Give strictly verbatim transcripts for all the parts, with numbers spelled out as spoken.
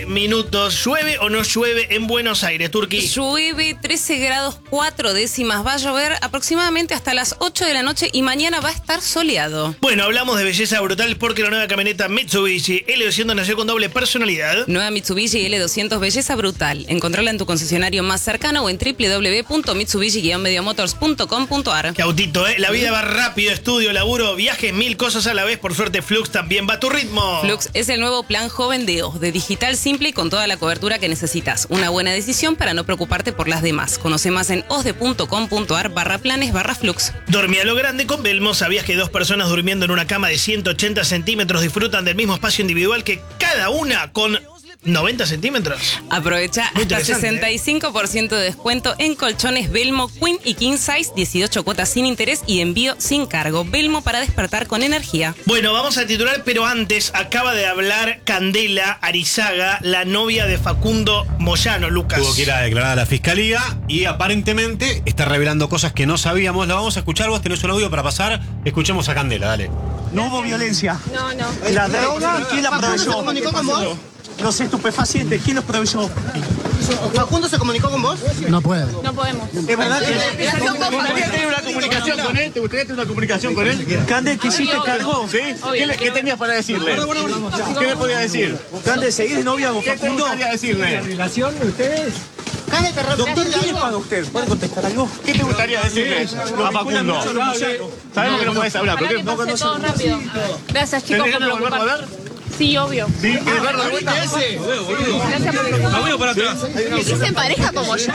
Minutos. ¿Llueve o no llueve en Buenos Aires, Turquí? Llueve trece grados cuatro décimas. Va a llover aproximadamente hasta las ocho de la noche y mañana va a estar soleado. Bueno, hablamos de belleza brutal porque la nueva camioneta Mitsubishi L doscientos nació con doble personalidad. Nueva Mitsubishi L doscientos Belleza Brutal. Encontrala en tu concesionario más cercano o en w w w punto mitsubishi guion medio motors punto com punto a r. Qué autito, ¿eh? La vida va rápido, estudio, laburo, viajes, mil cosas a la vez. Por suerte, Flux también va a tu ritmo. Flux es el nuevo plan joven de O, de digital simple y con toda la cobertura que necesitas. Una buena decisión para no preocuparte por las demás. Conoce más en osde punto com punto a r barra planes barra Flux. Dormí a lo grande con Belmo. ¿Sabías que dos personas durmiendo en una cama de ciento ochenta centímetros disfrutan del mismo espacio individual que cada una con noventa centímetros? Aprovecha Muy hasta sesenta y cinco por ciento de descuento en colchones Belmo, Queen y King Size, dieciocho cuotas sin interés y envío sin cargo. Belmo para despertar con energía. Bueno, vamos a titular, pero antes acaba de hablar Candela Arizaga, la novia de Facundo Moyano, Lucas. Tuvo que ir a declarar a la fiscalía y aparentemente está revelando cosas que no sabíamos. La vamos a escuchar, vos tenés un audio para pasar. Escuchemos a Candela, dale. No hubo violencia. No, no. La droga, ¿quién la proveyó? ¿Se comunicó con vos? Los estupefacientes, ¿quién los proveyó? ¿Facundo se comunicó con vos? No puede. No podemos. ¿Es verdad que ¿Te gustaría tener una comunicación con él? ¿Te gustaría tener una comunicación con él? Cande, ¿te hiciste cargo? ¿Sí? ¿Qué, le- qué tenías para decirle? ¿Qué me podía decir? Cande, ¿seguís de novia con ¿Qué te Facundo? gustaría decirle? ¿Relación de ustedes? Cállate, te Doctor, ¿quién le paga a usted? ¿Puede contestar algo? ¿Qué te gustaría decirle a Facundo? Sabemos que no podés hablar, Ojalá pero que ¿qué? pase todo rápido. Gracias, chicos, ¿Tenés por ganas de volverlo a preocuparse. ver? Sí, obvio. ¿Sí? ¿Quieres verlo de vuelta? Gracias por preocuparse. Te quise en pareja como yo.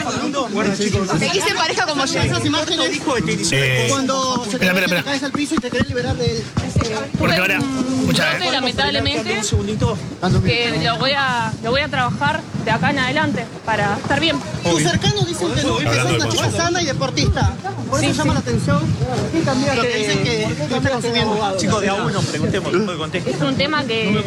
Te quise en pareja como yo. Esas imágenes dijo que te hizo Eh, cuando se te espera, espera, te espera. caes al piso y te querés liberar del... Porque ahora, escuchá, Brote, ¿eh? lamentablemente, Un segundito. que lo voy a lo voy a trabajar de acá en adelante para estar bien. Tus cercanos dicen que no, que sos una chica sana y deportista. Por eso llama la atención lo que dicen que no está consumiendo. Chicos, de a uno, preguntemos, después conteste. Es un tema que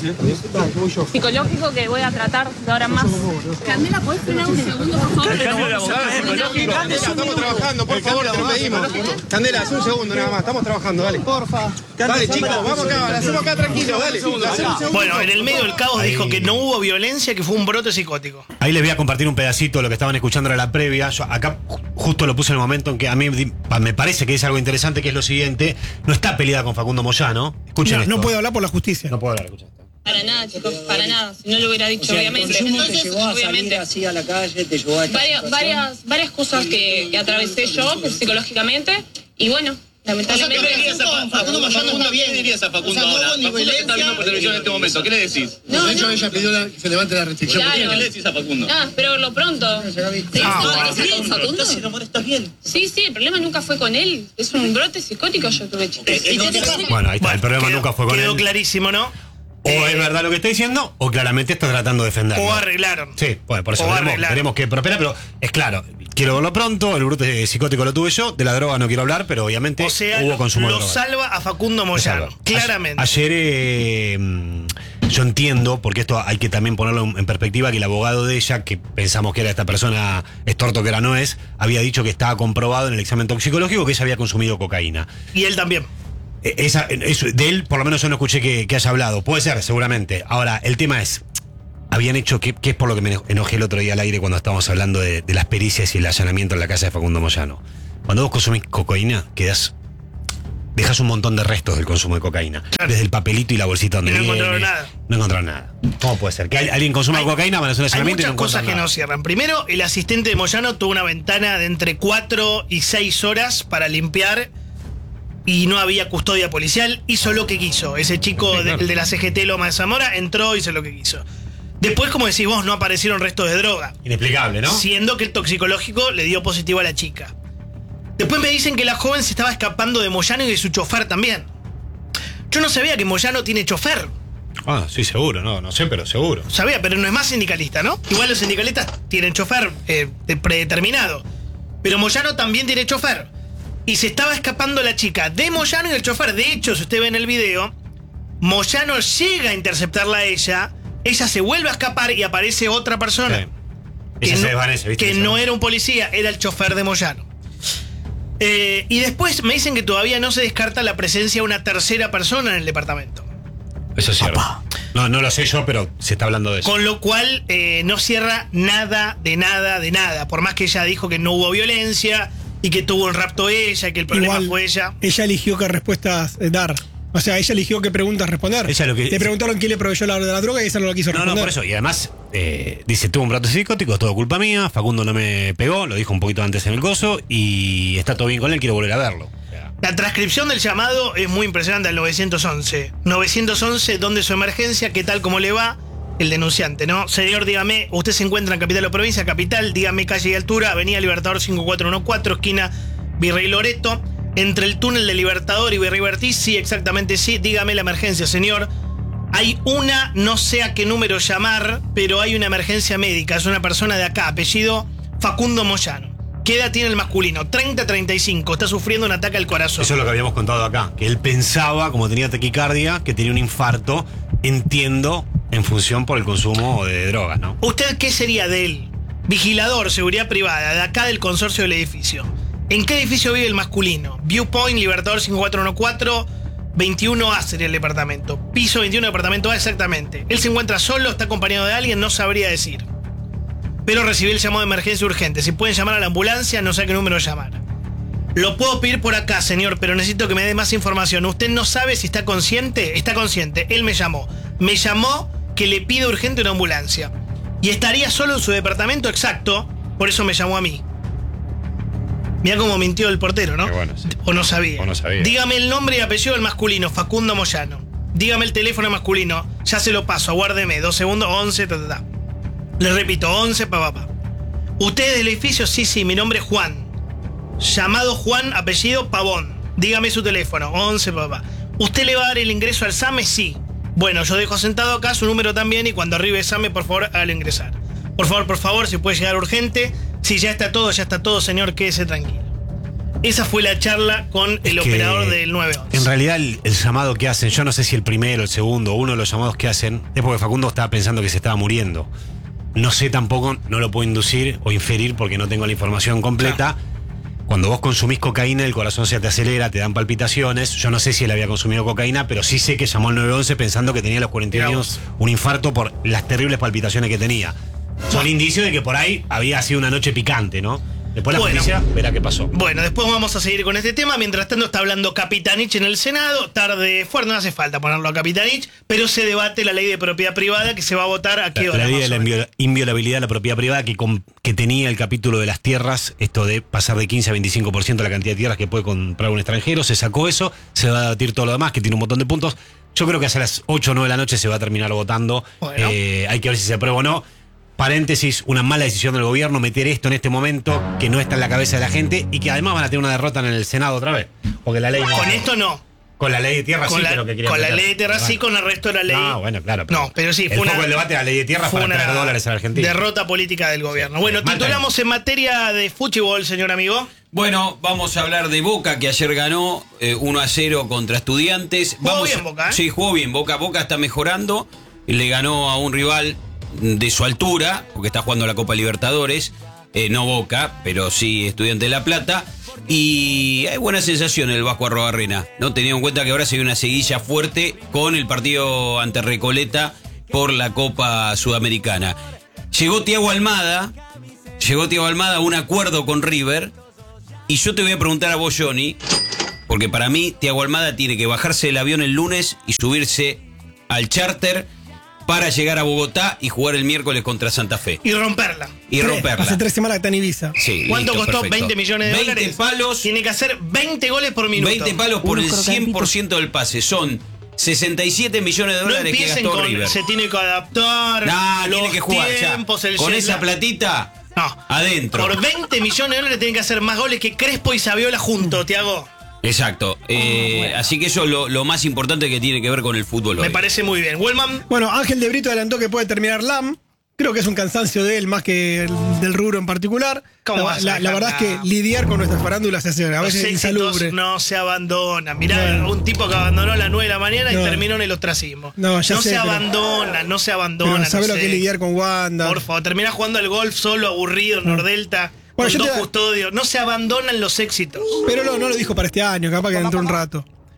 psicológico que voy a tratar de ahora en más. Candela, ¿podés frenar un segundo, por favor? El cambio de abogado psicológico. Estamos trabajando, por favor, te lo pedimos. Candela, haz un segundo nada más, estamos trabajando, dale. Porfa. Dale, chicos, vamos acá, la hacemos acá tranquilo, dale. La hacemos un segundo. Bueno, en el medio del caos Ahí. dijo que no hubo violencia, que fue un brote psicótico. Ahí les voy a compartir un pedacito de lo que estaban escuchando en la previa. Yo acá ju- justo lo puse en el momento en que a mí di- pa- me parece que es algo interesante, que es lo siguiente. No está peleada con Facundo Moyano. Escuchen No, esto. no puede hablar por la justicia. No puedo hablar, escuchen esto. Para nada, chicos, para nada. Si no lo hubiera dicho, obviamente. ¿Te Entonces, llevó a salir obviamente. así a la calle? ¿Te llevó a esta Varias, situación? varias, varias cosas que, que atravesé yo psicológicamente y bueno, lamentablemente. Facundo Moyano está bien. ¿Qué dirías a Facundo O sea, no ahora? hubo ni Facundo te está viendo por televisión en este momento, ¿qué le decís? No, de hecho, no. ella pidió la- que se levante la restricción. Claro. ¿Qué le decís a Facundo? Ah, pero lo pronto. ¿Te Ah, con Facundo? ¿Estás enamorado? ¿Estás bien? Sí, sí, el problema nunca fue con él. Es un brote psicótico yo tuve, chicos. Bueno, ahí está. el problema quedó, nunca fue con quedó él. clarísimo, ¿no? O es verdad lo que está diciendo, o claramente está tratando de defenderlo. O arreglaron. Sí, bueno, por eso O veremos, arreglaron. veremos qué prospera, pero es claro, quiero verlo pronto, el brote psicótico lo tuve yo, de la droga no quiero hablar, pero obviamente O sea, hubo lo, consumo de lo droga. salva a Facundo Lo Moyano, salva. claramente. Ayer, eh, yo entiendo, porque esto hay que también ponerlo en perspectiva, que el abogado de ella, que pensamos que era esta persona estorto que era no es, había dicho que estaba comprobado en el examen toxicológico que ella había consumido cocaína. Y él también. Eh, Esa, eso, de él, por lo menos yo no escuché que, que haya hablado. Puede ser, seguramente. Ahora, el tema es, habían hecho, que, que es por lo que me enojé el otro día al aire cuando estábamos hablando de, de las pericias y el allanamiento en la casa de Facundo Moyano. Cuando vos consumís cocaína, quedás, dejas un montón de restos del consumo de cocaína. Claro. Desde el papelito y la bolsita donde Y no viene. encontraron nada. No encontraron nada. ¿Cómo puede ser? Que al- alguien consuma Hay- cocaína, van a hacer un Hay allanamiento y muchas no cosas encuentran que no nada. cierran. Primero, el asistente de Moyano tuvo una ventana de entre cuatro y seis horas para limpiar y no había custodia policial. Hizo lo que quiso. Ese chico, de- el de la C G T Loma de Zamora, entró y hizo lo que quiso. Después, como decís vos, no aparecieron restos de droga. Inexplicable, ¿no? Siendo que el toxicológico le dio positivo a la chica. Después me dicen que la joven se estaba escapando de Moyano y de su chofer también. Yo no sabía que Moyano tiene chofer. Ah, sí, seguro, no, no sé, pero seguro. Sabía, pero no es más sindicalista, ¿no? Igual los sindicalistas tienen chofer eh, de- predeterminado. Pero Moyano también tiene chofer. Y se estaba escapando la chica de Moyano y el chofer. De hecho, si usted ve en el video, Moyano llega a interceptarla a ella. Ella se vuelve a escapar y aparece otra persona. Sí. Ella que se no, desvanece, ¿viste? que Esa- no era un policía, era el chofer de Moyano. Eh, y después me dicen que todavía no se descarta la presencia de una tercera persona en el departamento. Eso es cierto. No, no lo sé yo, pero se está hablando de eso. Con lo cual, eh, no cierra nada, de nada, de nada. Por más que ella dijo que no hubo violencia y que tuvo un rapto ella, que el problema Igual, fue ella. Ella eligió qué respuestas eh, dar. O sea, ella eligió qué preguntas responder. Ella lo que- le preguntaron quién le proveyó la, de la droga y ella no lo quiso No, responder. no, por eso. Y además, eh, dice, tuvo un brote psicótico, es todo culpa mía, Facundo no me pegó, lo dijo un poquito antes en el coso, y está todo bien con él, quiero volver a verlo. O sea, La transcripción del llamado es muy impresionante al nueve once. nueve once, ¿dónde es su emergencia? ¿Qué tal? ¿Cómo le va? El denunciante, ¿no? Señor, dígame, usted se encuentra en capital o provincia, capital, dígame calle y altura, avenida Libertador cinco cuatro uno cuatro, esquina Virrey Loreto, entre el túnel de Libertador y Virrey Ortiz, sí, exactamente sí, dígame la emergencia, señor. Hay una, no sé a qué número llamar, pero hay una emergencia médica, es una persona de acá, apellido Facundo Moyano. ¿Qué edad tiene el masculino? treinta a treinta y cinco, está sufriendo un ataque al corazón. eso es lo que habíamos contado acá, que él pensaba, como tenía taquicardia, que tenía un infarto, entiendo, en función por el consumo de drogas, ¿no? ¿Usted qué sería de él? Vigilador, seguridad privada, de acá del consorcio del edificio. ¿En qué edificio vive el masculino? Viewpoint, Libertador cinco cuatro uno cuatro, veintiuno A sería el departamento. Piso veintiuno, departamento A, exactamente. Él se encuentra solo, está acompañado de alguien, no sabría decir. Pero recibí el llamado de emergencia urgente. Si pueden llamar a la ambulancia, no sé a qué número llamar. Lo puedo pedir por acá, señor, pero necesito que me dé más información. ¿Usted no sabe si está consciente? Está consciente. Él me llamó. Me llamó que le pide urgente una ambulancia. Y estaría solo en su departamento, exacto. Por eso me llamó a mí. Mirá cómo mintió el portero, ¿no? Qué bueno, sí. O no sabía. O no sabía. Dígame el nombre y apellido del masculino, Facundo Moyano. Dígame el teléfono masculino. Ya se lo paso, aguárdeme. Dos segundos, once, ta, ta, ta. Le repito, once, pa, pa, pa. ¿Usted es del edificio? Sí, sí, mi nombre es Juan. Llamado Juan, apellido Pavón. Dígame su teléfono, once, pa, pa. ¿Usted le va a dar el ingreso al SAME? Sí. Bueno, yo dejo sentado acá su número también y cuando arribe el SAME, por favor, hágalo ingresar. Por favor, por favor, si puede llegar urgente. Si ya está todo, ya está todo, señor, quédese tranquilo. Esa fue la charla con el Es que, operador del nueve once. En realidad, el, el llamado que hacen, yo no sé si el primero, el segundo, uno de los llamados que hacen, es porque Facundo estaba pensando que se estaba muriendo. No sé tampoco, no lo puedo inducir o inferir porque no tengo la información completa. Claro. Cuando vos consumís cocaína, el corazón se te acelera, te dan palpitaciones. Yo no sé si él había consumido cocaína, pero sí sé que llamó al nueve once pensando que tenía a los cuarenta y uno años un infarto por las terribles palpitaciones que tenía. Son indicios de que por ahí había sido una noche picante, ¿no? Después la Bueno. justicia verá qué pasó. Bueno, después vamos a seguir con este tema. Mientras tanto está hablando Capitanich en el Senado. Tarde fuerte, no hace falta ponerlo a Capitanich, pero se debate la ley de propiedad privada que se va a votar a qué La, hora. la ley más de la o menos. invio- inviolabilidad de la propiedad privada que, com- que tenía el capítulo de las tierras, esto de pasar de quince a veinticinco por ciento la cantidad de tierras que puede comprar un extranjero, se sacó eso, se va a debatir todo lo demás, que tiene un montón de puntos. Yo creo que hacia las ocho o nueve de la noche se va a terminar votando. Bueno. Eh, hay que ver si se aprueba o no. Paréntesis, una mala decisión del gobierno meter esto en este momento, que no está en la cabeza de la gente y que además van a tener una derrota en el Senado otra vez. Porque la ley no- Con esto no. Con la ley de tierra Con sí, la, pero que querían con la meter. ley de tierra sí, Bueno. con el resto de la ley. No, bueno, claro. No, pero sí, el fue foco una. del debate de la ley de tierra fue para una traer dólares a la Argentina. derrota política del gobierno. Bueno, Mal titulamos en materia de fútbol, señor amigo. Bueno, vamos a hablar de Boca, que ayer ganó eh, uno a cero contra Estudiantes. Jugó Vamos bien a- Boca, ¿eh? Sí, jugó bien. Boca, Boca está mejorando. Le ganó a un rival de su altura, porque está jugando la Copa Libertadores. Eh, no Boca, pero sí Estudiante de La Plata. Y hay buena sensación el Vasco Arrobarrena, ¿no? Teniendo en cuenta que ahora se ve una seguilla fuerte con el partido ante Recoleta por la Copa Sudamericana. Llegó Thiago Almada, llegó Thiago Almada a un acuerdo con River. Y yo te voy a preguntar a vos, Johnny, porque para mí Thiago Almada tiene que bajarse del avión el lunes y subirse al charter para llegar a Bogotá y jugar el miércoles contra Santa Fe. Y romperla. Y Tres. romperla. Hace tres semanas que está en Ibiza. Sí, ¿Cuánto listo, costó? perfecto. veinte millones de veinte dólares. palos, Tiene que hacer veinte goles por minuto. veinte palos por el cien por ciento del pase. Son sesenta y siete millones de No dólares que empiecen gastó con. River. Se tiene que adaptar. Nah, los tiene que jugar ya. tiempos, el Con jet esa lag. platita, No. adentro. Por veinte millones de dólares tienen que hacer más goles que Crespo y Saviola juntos, Tiago. Exacto. Eh, Así que eso es lo, lo más importante que tiene que ver con el fútbol Me hoy. parece muy bien. Wellman. Bueno, Ángel de Brito adelantó que puede terminar Lam. Creo que es un cansancio de él más que el- del rubro en particular. ¿Cómo La, vas a la- la dejar verdad es Lam? que lidiar con nuestras farándulas es a Los veces éxitos insalubre. no se abandonan. Mirá, Bueno. un tipo que abandonó a las nueve de la mañana No. y terminó en el ostracismo. No, ya sé, se pero- abandona, no se Pero abandona. sabe no lo sé. que es lidiar con Wanda. Por favor, termina jugando al golf solo, aburrido, en Nordelta, Bueno, yo con dos te- custodios. No se abandonan los éxitos. Pero no, no lo dijo para este año, capaz que dentro de un rato.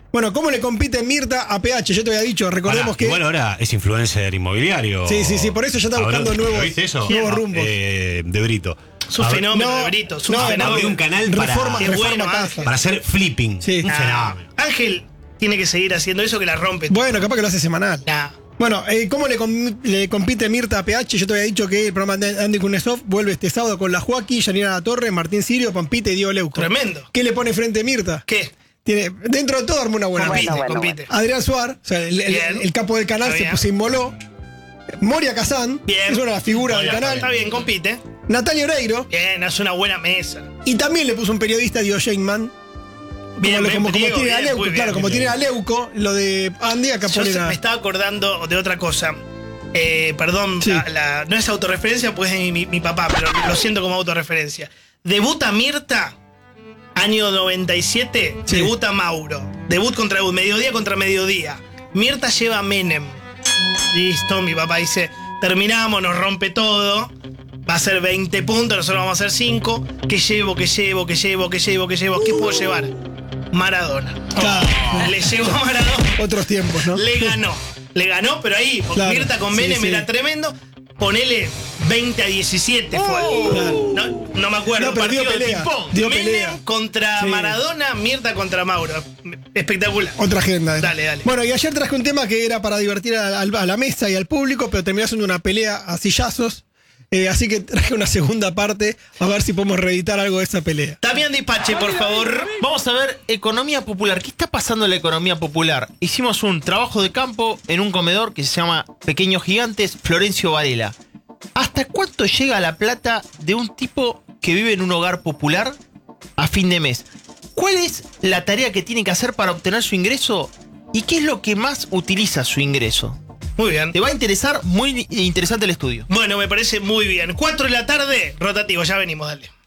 Bueno, ¿cómo le compite Mirta a P H? Yo te había dicho, recordemos Pará, que. Igual ahora es influencer inmobiliario. Sí, sí, sí, por eso ya está Habrá- buscando nuevos, ¿Viste eso? nuevos rumbos. Eh, de Brito. Es un Habrá- fenómeno, no, de Brito. Es un no, fenómeno. abrió un canal para, Reforma, Qué reforma bueno, casa. Ángel. para hacer flipping. Sí. Un Nah, fenómeno. Ángel tiene que seguir haciendo eso que la rompe. Bueno, capaz que lo hace semanal. Nah. Bueno, eh, ¿cómo le, com- le compite Mirta a P H? Yo te había dicho que el programa de Andy Kuznetsov vuelve este sábado con la Joaquín, Yanina La Torre, Martín Sirio, Pampita y Diego Leuco. Tremendo. ¿Qué le pone frente a Mirta? ¿Qué? Tiene, dentro de todo arma una buena Compite, mesa. compite. Adrián Suar, o sea, el, el- Bien. el capo del canal, Está se, bien. se inmoló. Moria Kazán, Bien. es una de las figuras del Está canal. bien, compite. Natalia Oreiro. Bien, hace una buena mesa. Y también le puso un periodista, Dio Shaneman. Bien, como, bien, como, como Diego, tiene a bien, Leuco, muy bien. claro, como tiene a Leuco, lo de Andy, acá Yo pone se- la- me estaba acordando de otra cosa. Eh, perdón, Sí. la- la- no es autorreferencia, pues es mi, mi papá, pero lo siento como autorreferencia. Debuta Mirta, año noventa y siete, Sí. debuta Mauro. Debut contra debut, mediodía contra mediodía. Mirta lleva a Menem. Listo, mi papá dice, terminamos, nos rompe todo. Va a ser veinte puntos, nosotros vamos a hacer cinco. ¿Qué llevo, qué llevo, qué llevo, qué llevo, qué llevo? ¿Qué puedo llevar? Maradona. Claro. Le llevó a Maradona. Otros tiempos, ¿no? Le ganó. Le ganó, pero ahí, porque Claro, Mirta con sí, Menem sí. era tremendo. Ponele veinte a diecisiete fue. Claro. No, no me acuerdo. No, pero dio partido de pelea, ping-pong. dio Menem pelea. contra Sí. Maradona, Mirta contra Mauro. Espectacular. Otra agenda. era. Dale, dale. Bueno, y ayer traje un tema que era para divertir a, a la mesa y al público, pero terminó siendo una pelea a sillazos. Eh, así que traje una segunda parte a ver si podemos reeditar algo de esa pelea. Damián Dipache, por favor. Vamos a ver economía popular. ¿Qué está pasando en la economía popular? Hicimos un trabajo de campo en un comedor que se llama Pequeños Gigantes, Florencio Varela. ¿Hasta cuánto llega la plata de un tipo que vive en un hogar popular a fin de mes? ¿Cuál es la tarea que tiene que hacer para obtener su ingreso? ¿Y qué es lo que más utiliza su ingreso? Muy bien. Te va a interesar, muy interesante el estudio. Bueno, me parece muy bien. Cuatro de la tarde, rotativo, ya venimos, dale.